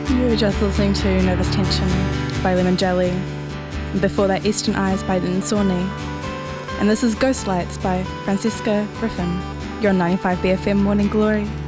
You were just listening to Nervous Tension by Lemon Jelly, and before that Eastern Eyes by Nsoni. And this is Ghost Lights by Francesca Griffin. You're on 95 BFM Morning Glory.